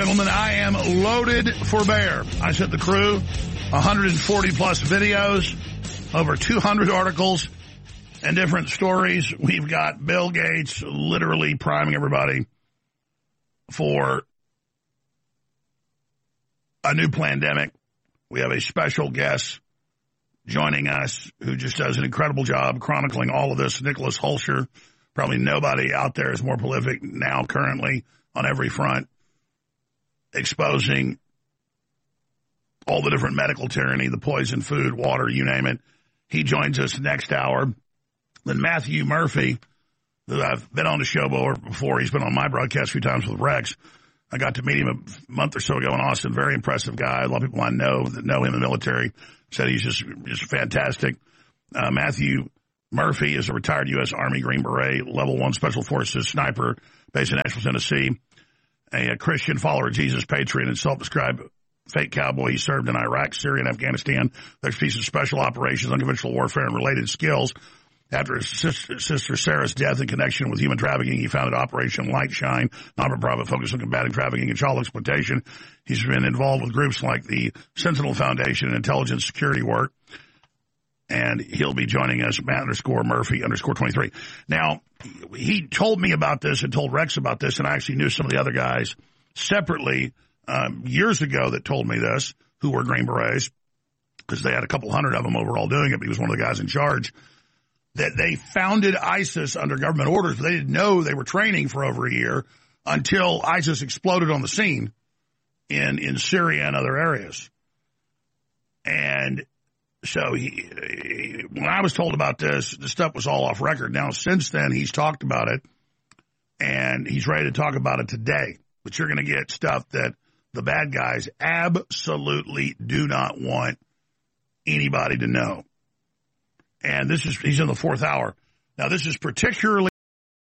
Gentlemen, I am loaded for bear. I sent the crew 140 plus videos, over 200 articles, and different stories. We've got Bill Gates literally priming everybody for a new pandemic. We have a special guest joining us who just does an incredible job chronicling all of this. Nicholas Hulscher. Probably nobody out there is more prolific now currently on every front, exposing all the different medical tyranny, the poison, food, water, you name it. He joins us next hour. Then Matthew Murphy, who I've been on the show before. He's been on my broadcast a few times with Rex. I got to meet him a month or so ago in Austin. Very impressive guy. A lot of people I know that know him in the military said he's just fantastic. Matthew Murphy is a retired U.S. Army Green Beret, Level 1 Special Forces sniper based in Nashville, Tennessee. A Christian follower of Jesus, patriot, and self-described fake cowboy. He served in Iraq, Syria, and Afghanistan. There's pieces of special operations, unconventional warfare, and related skills. After his sister Sarah's death in connection with human trafficking, he founded Operation Light Shine, non-profit focused on combating trafficking and child exploitation. He's been involved with groups like the Sentinel Foundation and intelligence security work. And he'll be joining us, Matt_Murphy_23. Now, he told me about this and told Rex about this, and I actually knew some of the other guys separately years ago that told me this, who were Green Berets, because they had a couple hundred of them overall doing it, but he was one of the guys in charge, that they founded ISIS under government orders, but they didn't know they were training for over a year until ISIS exploded on the scene in Syria and other areas. And so when I was told about this, the stuff was all off record. Now, since then, he's talked about it, and he's ready to talk about it today. But you're going to get stuff that the bad guys absolutely do not want anybody to know. And he's in the fourth hour. Now, this is particularly